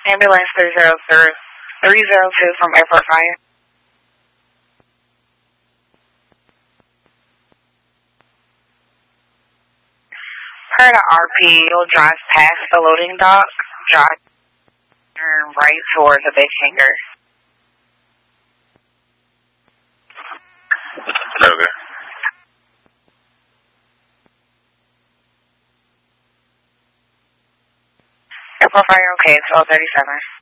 Ambulance 302 from Airport Fire. Per the RP, you'll drive past the loading dock, drive turn right towards the big hangar. Okay. Airport Fire, okay, 1237.